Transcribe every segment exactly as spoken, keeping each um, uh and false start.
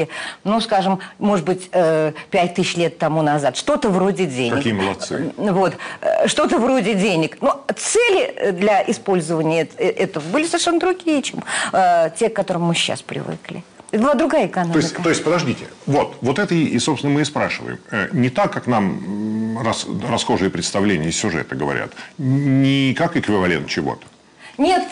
ну, скажем, может быть, пять тысяч лет тому назад. Что-то вроде денег. Какие молодцы. Вот. Что-то вроде денег. Но цели для использования этого были совершенно другие, чем те, к которым мы сейчас привыкли. Это была другая экономика. То есть, то есть подождите, вот, вот это и, и, собственно, мы и спрашиваем. Не так, как нам рас, расхожие представления из сюжета говорят, не как эквивалент чего-то. Нет,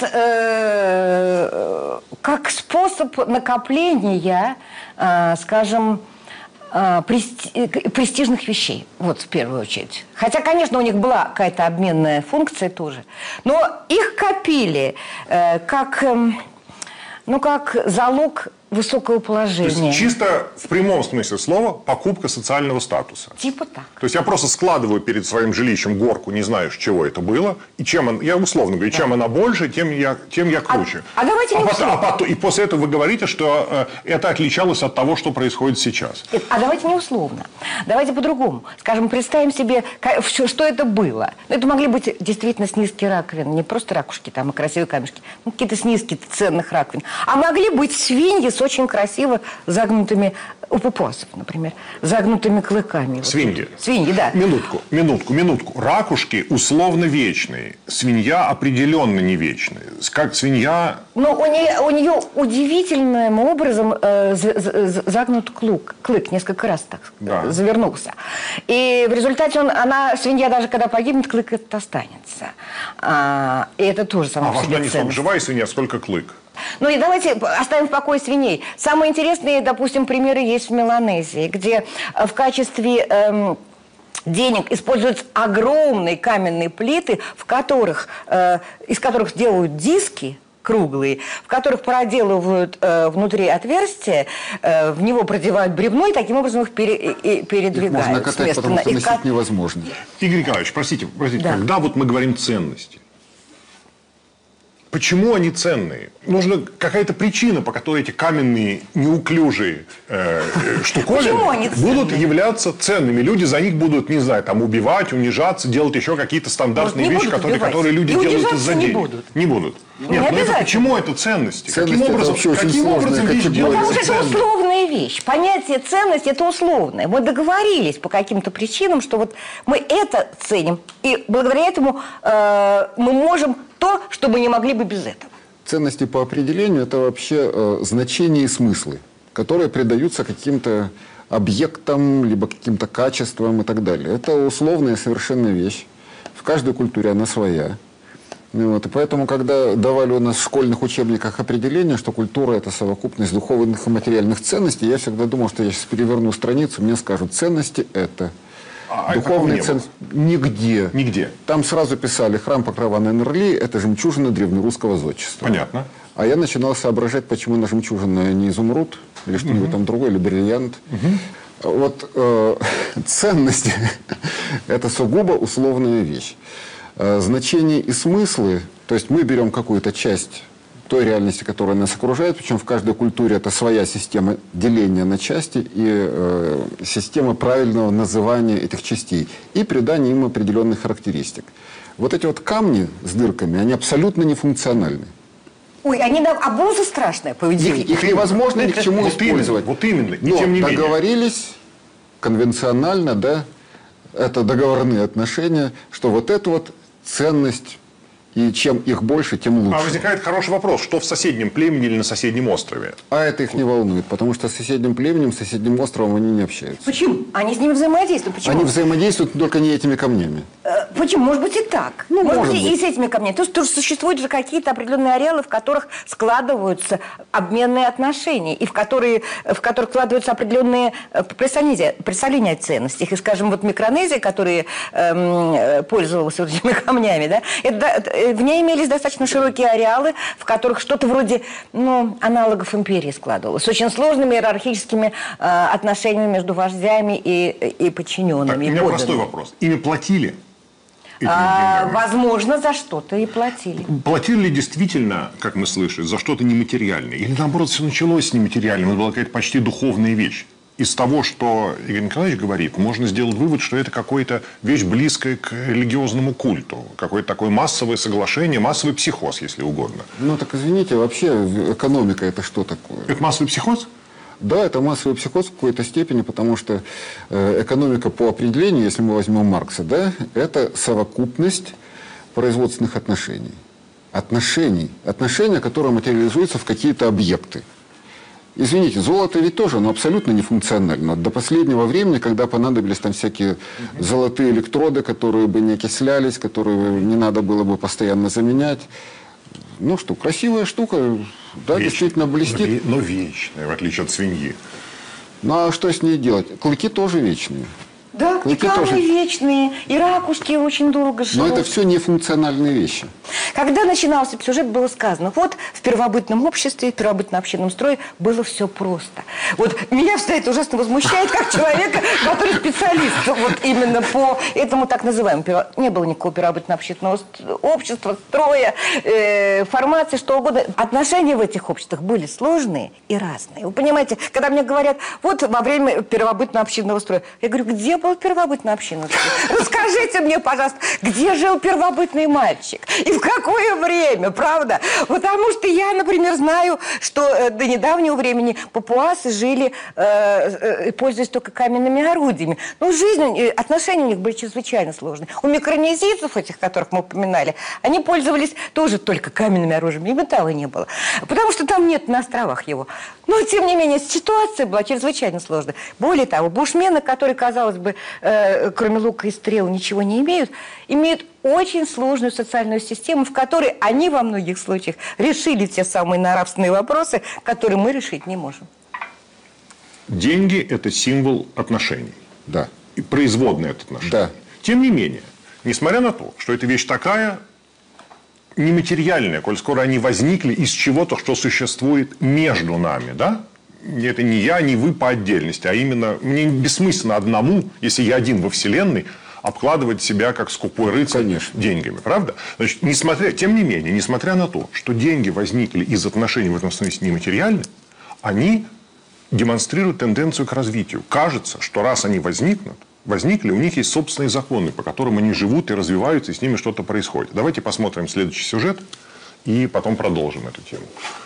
э, как способ накопления, э, скажем, э, прести, престижных вещей, вот в первую очередь. Хотя, конечно, у них была какая-то обменная функция тоже, но их копили э, как, э, ну, как залог высокого положения. То есть чисто в прямом смысле слова покупка социального статуса. Типа так. То есть я просто складываю перед своим жилищем горку, не знаю, с чего это было, и чем он, я условно говорю, да. чем она больше, тем я, тем я круче. А, а давайте не а потом, а потом, И после этого вы говорите, что э, это отличалось от того, что происходит сейчас. А давайте не условно. Давайте по-другому. Скажем, представим себе, что это было. Это могли быть действительно снизки раковин, не просто ракушки там и красивые камешки, ну, какие-то снизки ценных раковин. А могли быть свиньи с очень красиво загнутыми, у папуасов, например, загнутыми клыками. Свиньи. Свиньи, да. Минутку, минутку, минутку. Ракушки условно вечные. Свинья определенно не вечная. Как свинья... Но у нее, у нее удивительным образом э, загнут клык, клык несколько раз так да. завернулся. И в результате он, она, свинья, даже когда погибнет, клык этот останется. А, и это тоже само а по себе важно не сколько живая свинья, сколько клык. Ну и давайте оставим в покое свиней. Самые интересные, допустим, примеры есть в Меланезии, где в качестве эм, денег используются огромные каменные плиты, в которых, э, из которых делают диски круглые, в которых проделывают э, внутри отверстия, э, в него продевают бревно и таким образом их пере, и, передвигают. Их можно катать, потому что носить кат... невозможно. Игорь Николаевич, простите, простите да. когда вот мы говорим ценности, почему они ценные? Нужна какая-то причина, по которой эти каменные, неуклюжие э, штуковины будут являться ценными. Люди за них будут, не знаю, там, убивать, унижаться, делать еще какие-то стандартные не вещи, которые, которые люди и делают из-за не денег. Будут. Не будут. Ну, Нет, не ну это почему это ценности? Ценности каким образом, это каким образом вещь делается Потому что это условная вещь. Понятие ценности – это условное. Мы договорились по каким-то причинам, что вот мы это ценим. И благодаря этому э, мы можем то, что мы не могли бы без этого. Ценности по определению – это вообще э, значения и смыслы, которые придаются каким-то объектам, либо каким-то качествам и так далее. Это условная совершенно вещь. В каждой культуре она своя. Вот. И поэтому, когда давали у нас в школьных учебниках определение, что культура – это совокупность духовных и материальных ценностей, я всегда думал, что я сейчас переверну страницу, мне скажут, ценности – это… А духовные ценности нигде. Нигде. Там сразу писали храм Покрова на Нерли – это жемчужина древнерусского зодчества. Понятно. А я начинал соображать, почему на жемчужина не изумруд, или что-нибудь угу. там другое, или бриллиант. Угу. Вот э, ценности – это сугубо условная вещь. Э, значения и смыслы, то есть мы берем какую-то часть той реальности, которая нас окружает, причем в каждой культуре это своя система деления на части и э, система правильного называния этих частей и придания им определенных характеристик. Вот эти вот камни с дырками, они абсолютно нефункциональны. Ой, они нам обуза страшное поведение. Их, их невозможно ни к чему вот использовать. Именно, вот именно, и Но тем не договорились конвенционально, да, это договорные отношения, что вот эту вот ценность, и чем их больше, тем лучше. А возникает хороший вопрос, что в соседнем племени или на соседнем острове? А это их не волнует, потому что с соседним племенем, с соседним островом они не общаются. Почему? Они с ними взаимодействуют. Почему? Они взаимодействуют только не этими камнями. Э, почему? Может быть и так. Ну, может, может быть, быть. и с этими камнями. То есть тоже существуют же какие-то определенные ареалы, в которых складываются обменные отношения, и в, которые, в которых складываются определенные представления о ценностях. И, скажем, вот Микронезия, которая эм, пользовалась вот этими камнями, да, это, в ней имелись достаточно широкие ареалы, в которых что-то вроде, ну, аналогов империи складывалось. С очень сложными иерархическими э, отношениями между вождями и, и подчиненными. Так, у меня подданными. простой вопрос. Ими платили? А, возможно, за что-то и платили. Платили ли действительно, как мы слышали, за что-то нематериальное? Или наоборот, все началось с нематериальным, это была какая-то почти духовная вещь? Из того, что Игорь Николаевич говорит, можно сделать вывод, что это какая-то вещь близкая к религиозному культу. Какое-то такое массовое соглашение, массовый психоз, если угодно. Ну, так извините, вообще экономика – это что такое? Это массовый психоз? Да, это массовый психоз в какой-то степени, потому что э, экономика по определению, если мы возьмем Маркса, да, это совокупность производственных отношений. Отношений. Отношения, которые материализуются в какие-то объекты. Извините, золото ведь тоже, оно абсолютно нефункционально. До последнего времени, когда понадобились там всякие золотые электроды, которые бы не окислялись, которые не надо было бы постоянно заменять. Ну что, красивая штука, да, Веч... действительно блестит. Но вечная, в отличие от свиньи. Ну а что с ней делать? Клыки тоже вечные. Да, и камни тоже вечные, и ракушки очень долго живут. Но это все нефункциональные вещи. Когда начинался сюжет, было сказано, вот в первобытном обществе, в первобытно-общинном строе было все просто. Вот меня, кстати, это ужасно возмущает, как человека, который специалист вот именно по этому так называемому. Не было никакого первобытно-общинного общества, строя, э, формации, что угодно. Отношения в этих обществах были сложные и разные. Вы понимаете, когда мне говорят, вот во время первобытно-общинного строя, я говорю, где был первобытный общинный строй? Расскажите мне, пожалуйста, где жил первобытный мальчик? И в какое время, правда? Потому что я, например, знаю, что э, до недавнего времени папуасы жили, э, э, пользуясь только каменными орудиями. Но жизнь, э, отношения у них были чрезвычайно сложные. У микронезийцев, этих, которых мы упоминали, они пользовались тоже только каменными оружиями, и металла не было. Потому что там нет на островах его. Но, тем не менее, ситуация была чрезвычайно сложная. Более того, бушмены, которые, казалось бы, э, кроме лука и стрел ничего не имеют, имеют очень сложную социальную систему, в которой они во многих случаях решили те самые нравственные вопросы, которые мы решить не можем. Деньги – это символ отношений. Да. И производные от отношений. Да. Тем не менее, несмотря на то, что эта вещь такая нематериальная, коль скоро они возникли из чего-то, что существует между нами, да? Это не я, не вы по отдельности, а именно мне бессмысленно одному, если я один во Вселенной, обкладывать себя как скупой рыцарь Конечно. деньгами, правда? Значит, несмотря, тем не менее, несмотря на то, что деньги возникли из отношений в этом смысле нематериальны, они демонстрируют тенденцию к развитию. Кажется, что раз они возникнут, возникли, у них есть собственные законы, по которым они живут и развиваются, и с ними что-то происходит. Давайте посмотрим следующий сюжет и потом продолжим эту тему.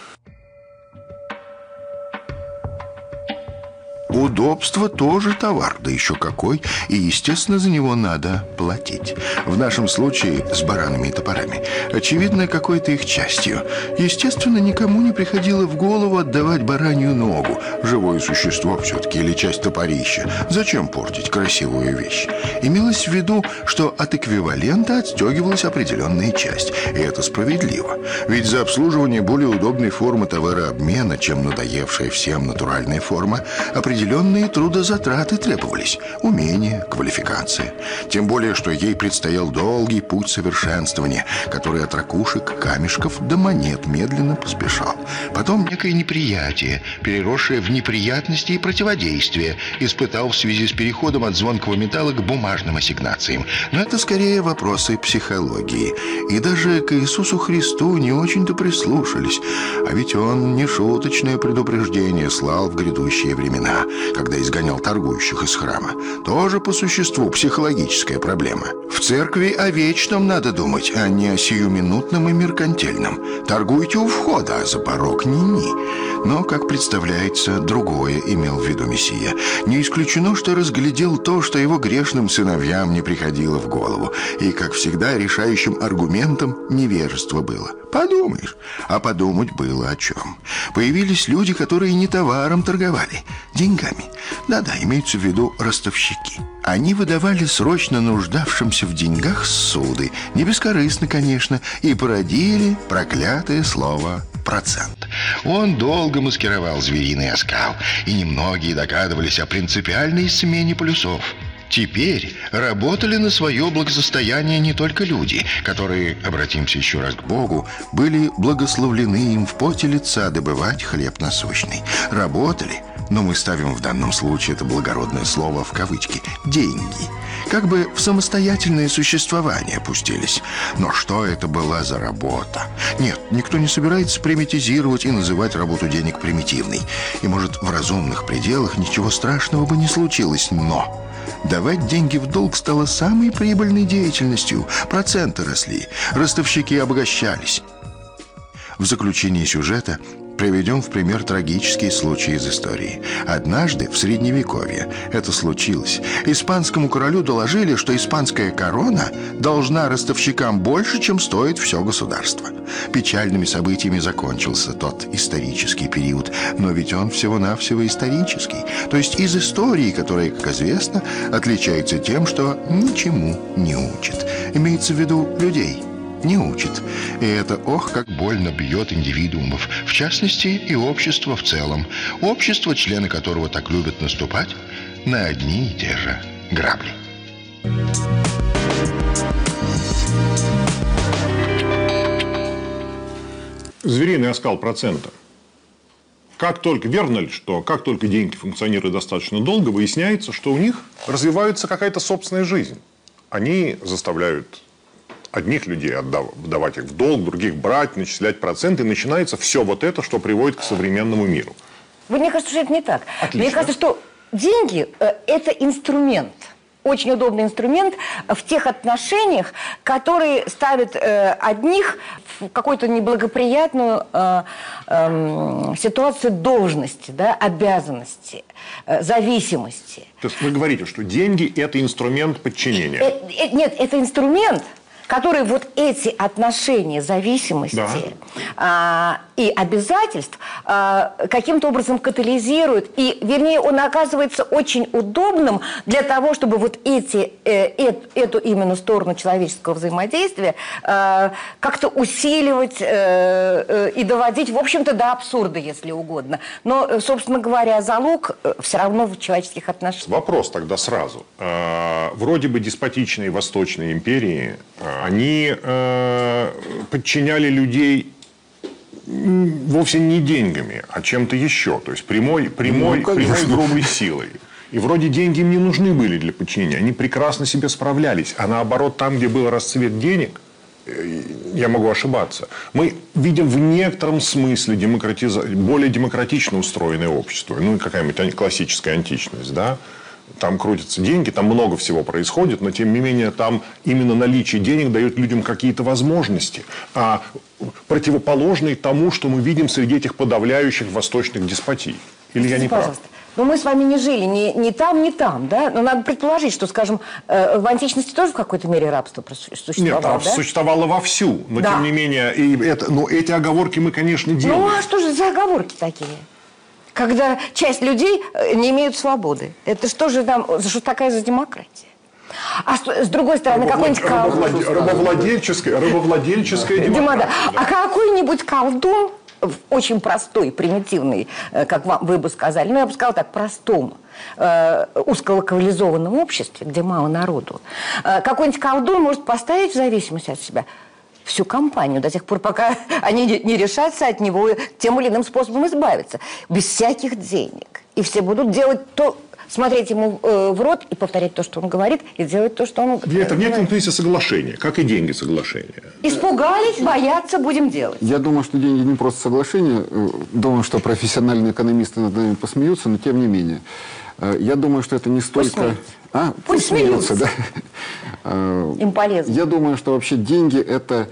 Удобство тоже товар, да еще какой, и, естественно, за него надо платить. В нашем случае с баранами и топорами. Очевидно, какой-то их частью. Естественно, никому не приходило в голову отдавать баранью ногу. Живое существо все-таки или часть топорища. Зачем портить красивую вещь? Имелось в виду, что от эквивалента отстегивалась определенная часть. И это справедливо. Ведь за обслуживание более удобной формы товарообмена, чем надоевшая всем натуральная форма, определенная Определенные трудозатраты требовались, умения, квалификация. Тем более, что ей предстоял долгий путь совершенствования, который от ракушек, камешков до монет медленно поспешал. Потом некое неприятие, переросшее в неприятности и противодействие, испытал в связи с переходом от звонкого металла к бумажным ассигнациям. Но это скорее вопросы психологии. И даже к Иисусу Христу не очень-то прислушались. А ведь он нешуточное предупреждение слал в грядущие времена, когда изгонял торгующих из храма. Тоже по существу психологическая проблема. В церкви о вечном надо думать, а не о сиюминутном и меркантильном. Торгуйте у входа, а за порог ни-ни. Но, как представляется, другое имел в виду Мессия. Не исключено, что разглядел то, что его грешным сыновьям не приходило в голову. И, как всегда, решающим аргументом невежество было. Подумаешь. А подумать было о чем. Появились люди, которые не товаром торговали, деньгами. Да-да, имеются в виду ростовщики. Они выдавали срочно нуждавшимся в деньгах суды. Не бескорыстно, конечно. И породили проклятое слово «процент». Он долго маскировал звериный оскал. И немногие догадывались о принципиальной смене полюсов. Теперь работали на свое благосостояние не только люди, которые, обратимся еще раз к Богу, были благословлены им в поте лица добывать хлеб насущный. Работали, но мы ставим в данном случае это благородное слово в кавычки, деньги. Как бы в самостоятельное существование пустились. Но что это была за работа? Нет, никто не собирается примитизировать и называть работу денег примитивной. И, может, в разумных пределах ничего страшного бы не случилось, но... Давать деньги в долг стало самой прибыльной деятельностью. Проценты росли, ростовщики обогащались. В заключении сюжета Приведем в пример трагический случай из истории. Однажды, в Средневековье, это случилось. Испанскому королю доложили, что испанская корона должна ростовщикам больше, чем стоит все государство. Печальными событиями закончился тот исторический период. Но ведь он всего-навсего исторический. То есть из истории, которая, как известно, отличается тем, что ничему не учит. Имеется в виду людей. Не учит. И это, ох, как больно бьет индивидуумов, в частности, и общество в целом. Общество, члены которого так любят наступать на одни и те же грабли. Звериный оскал процента. Как только, верно ли, что как только деньги функционируют достаточно долго, выясняется, что у них развивается какая-то собственная жизнь. Они заставляют одних людей отдавать их в долг, других брать, начислять проценты. И начинается все вот это, что приводит к современному миру. Мне кажется, что это не так. Отлично. Мне кажется, что деньги э, – это инструмент. Очень удобный инструмент в тех отношениях, которые ставят э, одних в какую-то неблагоприятную э, э, ситуацию должности, да, обязанности, э, зависимости. То есть вы говорите, что деньги – это инструмент подчинения. Э, э, нет, это инструмент, который вот эти отношения зависимости Да. а, и обязательств а, каким-то образом катализирует. И, вернее, он оказывается очень удобным для того, чтобы вот эти, э, э, эту именно сторону человеческого взаимодействия э, как-то усиливать э, э, и доводить, в общем-то, до абсурда, если угодно. Но, э, собственно говоря, залог э, все равно в человеческих отношениях. Вопрос тогда сразу. Э, Вроде бы деспотичные восточные империи, э, они э, подчиняли людей вовсе не деньгами, а чем-то еще. То есть прямой, прямой, Ну, прямой грубой силой. И вроде деньги им не нужны были для подчинения. Они прекрасно себе справлялись. А наоборот, там, где был расцвет денег, я могу ошибаться, мы видим в некотором смысле демократиза... более демократично устроенное общество. Ну, какая-нибудь классическая античность, да? Там крутятся деньги, там много всего происходит, но тем не менее там именно наличие денег дает людям какие-то возможности, а противоположные тому, что мы видим среди этих подавляющих восточных деспотий. Или я не прав? Пожалуйста. Но мы с вами не жили ни, ни там, ни там, да? Но надо предположить, что, скажем, э, в античности тоже в какой-то мере рабство существовало, Нет, там да? существовало вовсю, но Да. тем не менее, и это, но эти оговорки мы, конечно, делаем. Ну, а что же за оговорки такие? Когда часть людей э, не имеют свободы. Это что же там, что такая за демократия? А что, с другой стороны, какой-нибудь кол... Рабовлад- Рабовладельческая, рабовладельческая Дима, демократия. да. А какой-нибудь колдун, в очень простой, примитивный, э, как вам, вы бы сказали, ну, я бы сказала так, простом, э, узколокализованном обществе, где мало народу, э, какой-нибудь колдун может поставить в зависимости от себя всю компанию до тех пор, пока они не- не решатся от него тем или иным способом избавиться. Без всяких денег. И все будут делать то, смотреть ему э, в рот и повторять то, что он говорит, и делать то, что он Это в некотором говорит. смысле соглашение, как и деньги соглашения. Испугались, боятся, будем делать. Я думаю, что деньги не просто соглашение. Э, Думаю, что профессиональные экономисты над нами посмеются, но тем не менее. Э, Я думаю, что это не столько... смеются. А, Пусть пусть смеются, смеются. да. Э, Им полезно. Я думаю, что вообще деньги – это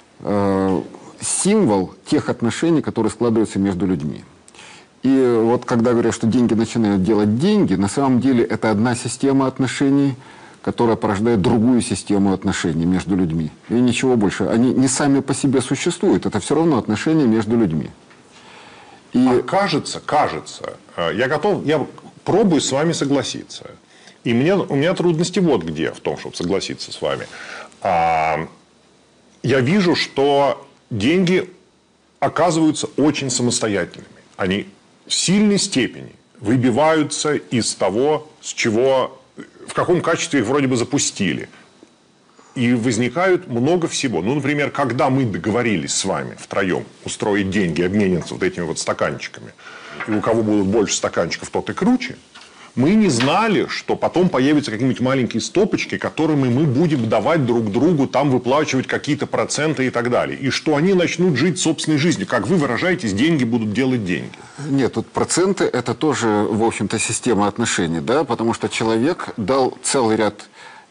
э, символ тех отношений, которые складываются между людьми. И вот когда говорят, что деньги начинают делать деньги, на самом деле это одна система отношений, которая порождает другую систему отношений между людьми. И ничего больше. Они не сами по себе существуют, это все равно отношения между людьми. И А кажется, кажется, э, я готов, я пробую с вами согласиться. И мне, у меня трудности вот где, в том, чтобы согласиться с вами. А, я вижу, что деньги оказываются очень самостоятельными. Они в сильной степени выбиваются из того, с чего, в каком качестве их вроде бы запустили. И возникают много всего. Ну, например, когда мы договорились с вами втроем устроить деньги, обмениваться вот этими вот стаканчиками, и у кого будут больше стаканчиков, тот и круче, мы не знали, что потом появятся какие-нибудь маленькие стопочки, которыми мы будем давать друг другу, там выплачивать какие-то проценты и так далее. И что они начнут жить собственной жизнью. Как вы выражаетесь, деньги будут делать деньги. нет, тут проценты – это тоже, в общем-то, система отношений, да, потому что человек дал целый ряд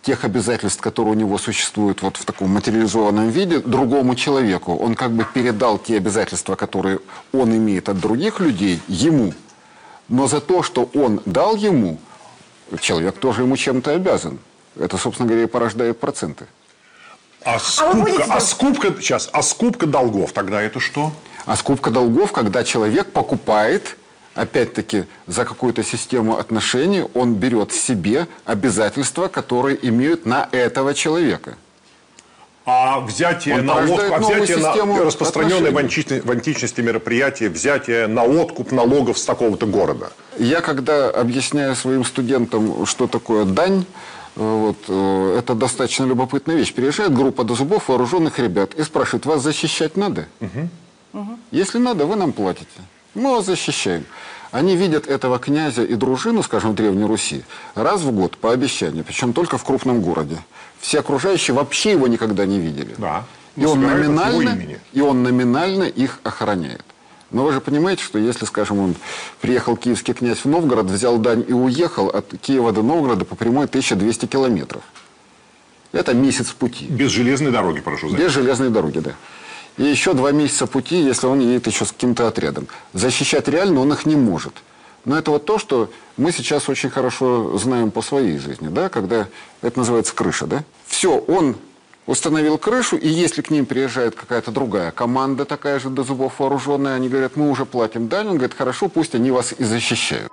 тех обязательств, которые у него существуют вот в таком материализованном виде, другому человеку. Он как бы передал те обязательства, которые он имеет от других людей, ему. Но за то, что он дал ему, человек тоже ему чем-то обязан. Это, собственно говоря, и порождает проценты. А скупка, будете- а скупка, сейчас, а скупка долгов, тогда это что? А скупка долгов, когда человек покупает, опять-таки, за какую-то систему отношений, он берет себе обязательства, которые имеют на этого человека. А взятие Он на порождает откуп, а новую взятие на систему распространенное в отношений. античности, в античности мероприятие, взятие на откуп налогов с такого-то города. Я, когда объясняю своим студентам, что такое дань, вот, э, это достаточно любопытная вещь. Приезжает группа до зубов вооруженных ребят и спрашивает, вас защищать надо? Угу. Если надо, вы нам платите. Мы вас защищаем. Они видят этого князя и дружину, скажем, в Древней Руси, раз в год по обещанию, причем только в крупном городе. Все окружающие вообще его никогда не видели. Да. И он, Собирают от его номинально, имени. и он номинально их охраняет. Но вы же понимаете, что если, скажем, он приехал киевский князь в Новгород, взял дань и уехал, от Киева до Новгорода по прямой тысяча двести километров. Это месяц пути. Без железной дороги, прошу заметить. Без железной дороги, да. И еще два месяца пути, если он едет еще с каким-то отрядом. Защищать реально он их не может. Но это вот то, что мы сейчас очень хорошо знаем по своей жизни, да, когда это называется крыша, да. Все, он установил крышу, и если к ним приезжает какая-то другая команда, такая же до зубов вооруженная, они говорят, мы уже платим дань, он говорит, хорошо, пусть они вас и защищают.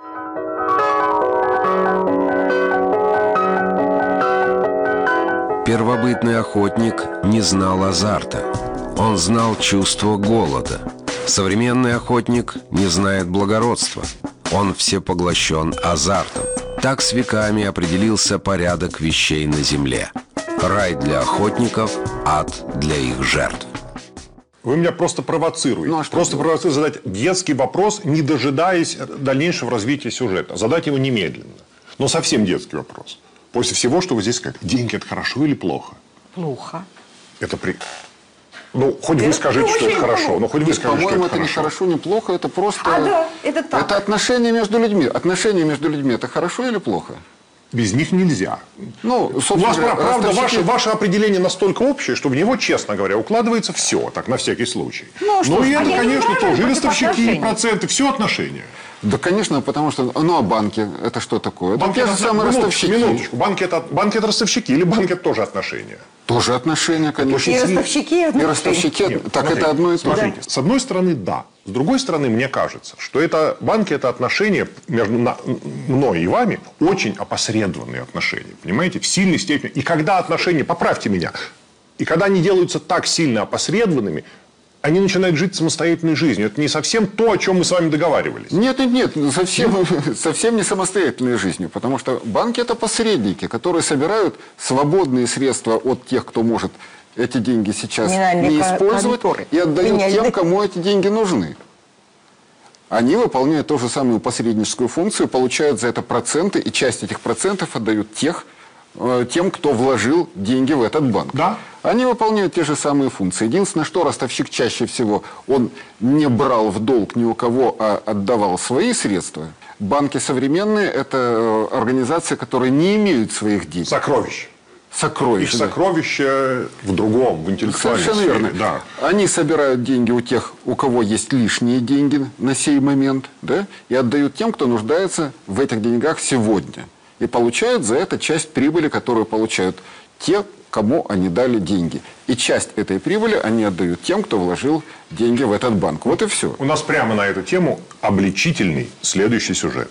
Первобытный охотник не знал азарта. Он знал чувство голода. Современный охотник не знает благородства. Он всепоглощен азартом. Так с веками определился порядок вещей на земле. Рай для охотников, ад для их жертв. Вы меня просто провоцируете. Ну, а что просто делать? провоцируете задать детский вопрос, не дожидаясь дальнейшего развития сюжета. Задать его немедленно. Но совсем детский вопрос. После всего, что вы здесь сказали, деньги – это хорошо или плохо? Плохо. Это при... Ну, хоть вы Это скажите, что это очень хорошо. плохо. Но хоть вы скажите, что По-моему, это это не хорошо. хорошо, не плохо, это просто... А, да, это так. Это отношения между людьми. Отношения между людьми – это хорошо или плохо? Без них нельзя. Ну, У собственно вас, говоря, правда, ростовщики- ваше, ваше определение настолько общее, что в него, честно говоря, укладывается все, так, на всякий случай. Ну, а что Ну, ж, и а это, я не конечно, возражаю тоже. И против ростовщики, и отношений. проценты, все отношения. Да, конечно, потому что... Ну, а банки – это что такое? Это Банки те же это- самые минуточку, ростовщики. Минуточку. Банки это, банки это ростовщики или банки это тоже отношения? Тоже отношения, конечно. И ростовщики, и И отношения. ростовщики, Нет, так смотрите, это одно и то же. Смотрите, с одной стороны, да. С другой стороны, мне кажется, что это, банки – это отношения между на- мной и вами, очень опосредованные отношения. Понимаете? В сильной степени. И когда отношения, поправьте меня, и когда они делаются так сильно опосредованными, они начинают жить самостоятельной жизнью. Это не совсем то, о чем мы с вами договаривались. Нет, нет, нет, совсем, совсем не самостоятельной жизнью, потому что банки – это посредники, которые собирают свободные средства от тех, кто может эти деньги сейчас Генеральные не ко- использовать, конторы. и отдают Гениальные. тем, кому эти деньги нужны. Они выполняют ту же самую посредническую функцию, получают за это проценты, и часть этих процентов отдают тех, э, тем, кто вложил деньги в этот банк. Да. Они выполняют те же самые функции. Единственное, что ростовщик чаще всего, он не брал в долг ни у кого, а отдавал свои средства. Банки современные – это э, организации, которые не имеют своих денег. Сокровищ. Их Сокровища. да. сокровища в другом, в интеллектуальной Совершенно сфере. верно. Да. Они собирают деньги у тех, у кого есть лишние деньги на сей момент, да, и отдают тем, кто нуждается в этих деньгах сегодня. И получают за это часть прибыли, которую получают те, кому они дали деньги. И часть этой прибыли они отдают тем, кто вложил деньги в этот банк. Вот и все. У нас прямо на эту тему обличительный следующий сюжет.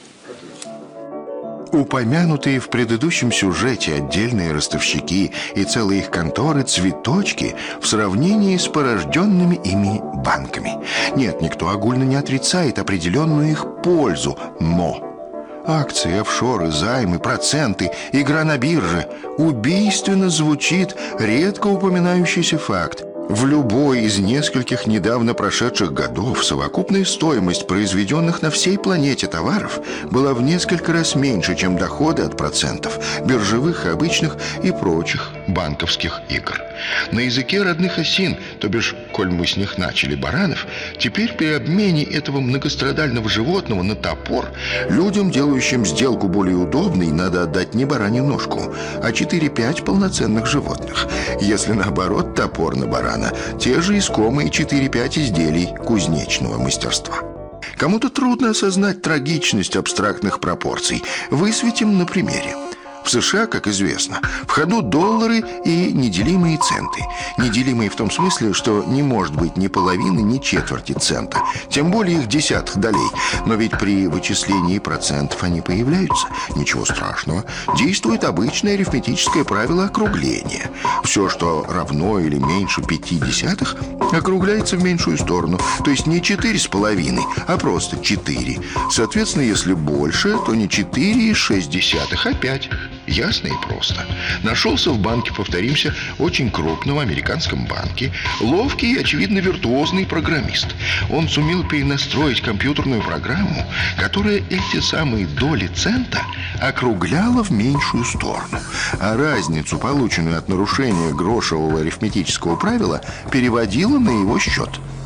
Упомянутые в предыдущем сюжете отдельные ростовщики и целые их конторы цветочки в сравнении с порожденными ими банками. Нет, никто огульно не отрицает определенную их пользу, но акции, офшоры, займы, проценты, игра на бирже – убийственно звучит редко упоминающийся факт. В любой из нескольких недавно прошедших годов совокупная стоимость произведенных на всей планете товаров была в несколько раз меньше, чем доходы от процентов, биржевых, обычных и прочих банковских игр. На языке родных осин, то бишь, коль мы с них начали баранов, Теперь при обмене этого многострадального животного на топор людям, делающим сделку более удобной, надо отдать не баранью ножку, а четыре-пять полноценных животных. Если наоборот, топор на барана, те же искомые четыре-пять изделий кузнечного мастерства. Кому-то трудно осознать трагичность абстрактных пропорций. Высветим на примере. В США, как известно, в ходу доллары и неделимые центы. Неделимые в том смысле, что не может быть ни половины, ни четверти цента, тем более их десятых долей. Но ведь при вычислении процентов они появляются. Ничего страшного. Действует обычное арифметическое правило округления. Все, что равно или меньше пяти десятых, округляется в меньшую сторону. То есть не четыре с половиной, а просто четыре. Соответственно, если больше, то не четыре и шесть десятых, а пять. Ясно и просто. Нашелся в банке, повторимся, очень крупном американском банке ловкий и, очевидно, виртуозный программист. Он сумел перенастроить компьютерную программу, которая эти самые доли цента округляла в меньшую сторону, а разницу, полученную от нарушения грошевого арифметического правила, переводила на его счет.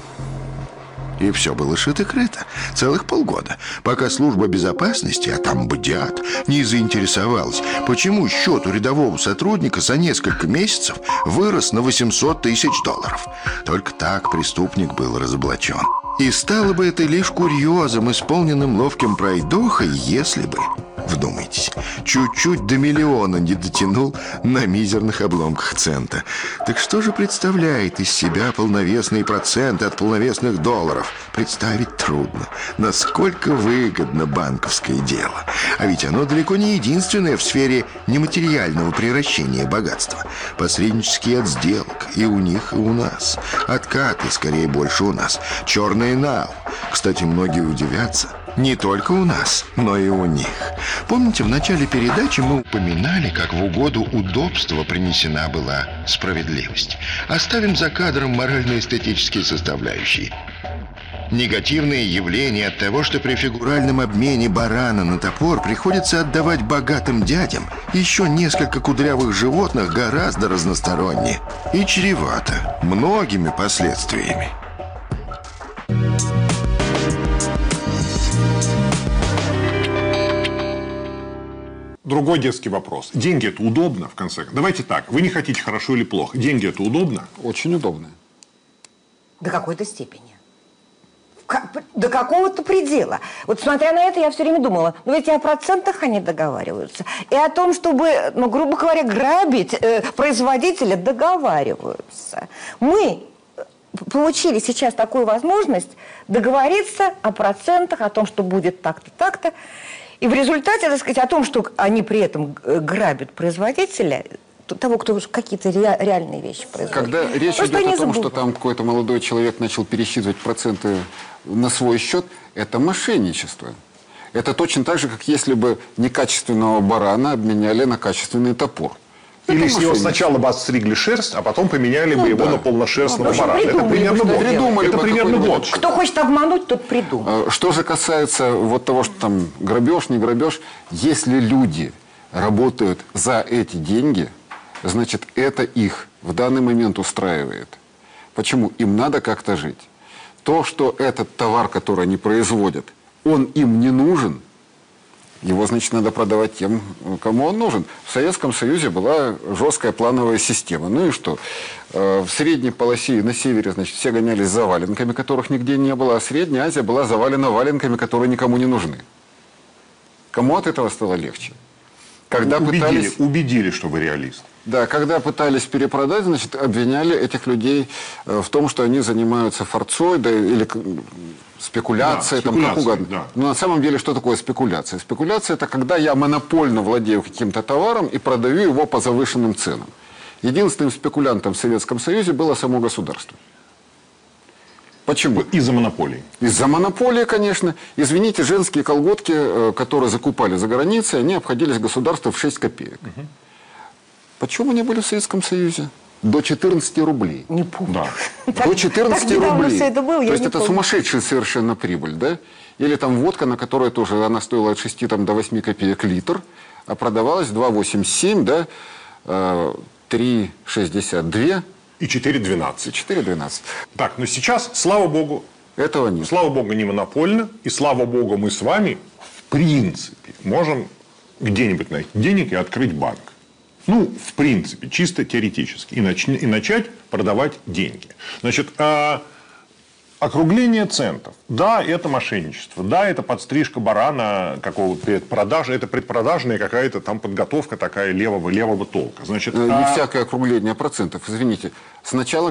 И все было шито-крыто. Целых полгода. Пока служба безопасности, а там бдят, не заинтересовалась, почему счет у рядового сотрудника за несколько месяцев вырос на восемьсот тысяч долларов. Только так преступник был разоблачен. И стало бы это лишь курьезом, исполненным ловким пройдохой, если бы, вдумайтесь, чуть-чуть до миллиона не дотянул на мизерных обломках цента. Так что же представляет из себя полновесные проценты от полновесных долларов? Представить трудно. Насколько выгодно банковское дело. А ведь оно далеко не единственное в сфере нематериального приращения богатства. Посреднические от сделок и у них, и у нас. Откаты, скорее, больше у нас. Черная нау. Кстати, многие удивятся. Не только у нас, но и у них. Помните, в начале передачи мы упоминали, как в угоду удобства принесена была справедливость. Оставим за кадром морально-эстетические составляющие. Негативные явления от того, что при фигуральном обмене барана на топор приходится отдавать богатым дядям еще несколько кудрявых животных гораздо разностороннее и чревато многими последствиями. Другой детский вопрос. Деньги – это удобно, в конце концов? Давайте так. Вы не хотите хорошо или плохо. Деньги – это удобно? Очень удобно. До какой-то степени. Как, до какого-то предела. Вот смотря на это, я все время думала, ну ведь и о процентах они договариваются. И о том, чтобы, ну, грубо говоря, грабить э, производителя договариваются. Мы получили сейчас такую возможность договориться о процентах, о том, что будет так-то, так-то. И в результате, так сказать, о том, что они при этом грабят производителя, того, кто какие-то ре, реальные вещи производит. Когда речь Просто идет о том, забывают. что там какой-то молодой человек начал пересчитывать проценты на свой счет, это мошенничество. Это точно так же, как если бы некачественного барана обменяли на качественный топор. Или с него сначала бы отстригли шерсть, а потом поменяли Ну, бы его да. на полношерстного Ну, в общем, барана. Это придумали примерно бы, что вот. Придумали Это бы примерно какой-нибудь- вот. Кто хочет обмануть, тот придумал. Что же касается вот того, что там грабеж, не грабеж, если люди работают за эти деньги, значит, это их в данный момент устраивает. Почему? Им надо как-то жить. То, что этот товар, который они производят, он им не нужен, его, значит, надо продавать тем, кому он нужен. В Советском Союзе была жесткая плановая система. Ну и что? В средней полосе на севере, значит, все гонялись за валенками, которых нигде не было, а Средняя Азия была завалена валенками, которые никому не нужны. Кому от этого стало легче? Когда убедили, пытались... убедили, что вы реалист. Да, когда пытались перепродать, значит, обвиняли этих людей в том, что они занимаются форцой, да, или спекуляцией, Да, там, как спекуляцией, угодно. да. Но на самом деле, что такое спекуляция? Спекуляция – это когда я монопольно владею каким-то товаром и продаю его по завышенным ценам. Единственным спекулянтом в Советском Союзе было само государство. Почему? Из-за монополии. Из-за монополии, конечно. Извините, женские колготки, которые закупали за границей, они обходились государству в шесть копеек. Угу. Почему они были в Советском Союзе? До четырнадцати рублей. Не помню. Да. До четырнадцати рублей. Это было, То есть не это помню. сумасшедшая совершенно прибыль, да? Или там водка, на которой тоже она стоила от шести там, до восьми копеек литр, а продавалась два восемьдесят семь, да, три шестьдесят два И четыре двенадцать. и четыре двенадцать. Так, но сейчас, слава богу, Этого нет. Слава богу, не монопольно. И слава богу, мы с вами, в принципе, можем где-нибудь найти денег и открыть банк. Ну, в принципе, чисто теоретически. И, начни, и начать продавать деньги. Значит, а, округление центов. Да, это мошенничество. Да, это подстрижка барана какого-то предпродажи. Это предпродажная какая-то там подготовка такая левого, левого толка. Значит, Не а... всякое округление процентов. Извините. Сначала